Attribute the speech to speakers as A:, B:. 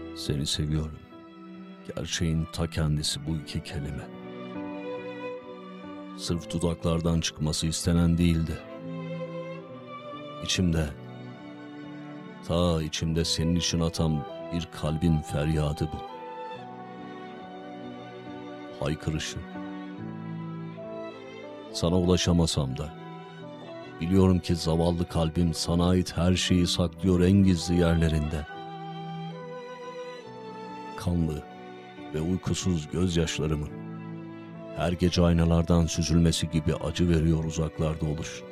A: Seni seviyorum. Gerçeğin ta kendisi bu iki kelime. Sırf dudaklardan çıkması istenen değildi. İçimde, ta içimde senin için atan bir kalbin feryadı bu. Haykırışı. Sana ulaşamasam da, biliyorum ki zavallı kalbim sana ait her şeyi saklıyor en gizli yerlerinde. Kanlı ve uykusuz gözyaşlarımın her gece aynalardan süzülmesi gibi acı veriyor uzaklarda oluş.